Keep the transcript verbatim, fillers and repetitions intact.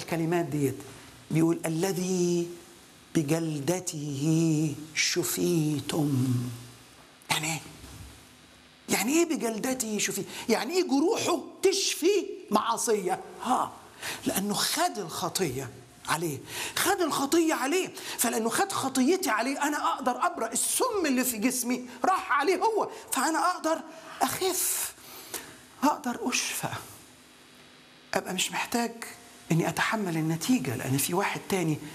الكلمات ديت، بيقول الذي بجلدته شفيتم. يعني ايه؟ يعني ايه بجلدته شفي؟ يعني ايه جروحه تشفي معصية؟ ها، لأنه خد الخطية عليه، خد الخطية عليه، فلأنه خد خطيتي عليه أنا أقدر أبرأ. السم اللي في جسمي راح عليه هو، فأنا أقدر أخف، أقدر أشفى، أبقى مش محتاج أني أتحمل النتيجة، لأن في واحد تاني